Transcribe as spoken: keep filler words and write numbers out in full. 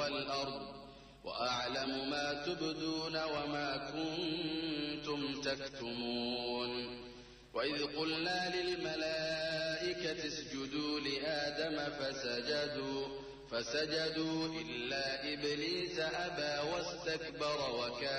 والأرض وأعلم ما تبدون وما كنتم تكتمون. وإذ قلنا للملائكة اسجدوا لآدم فسجدوا فسجدوا إلا إبليس أبى واستكبر وكان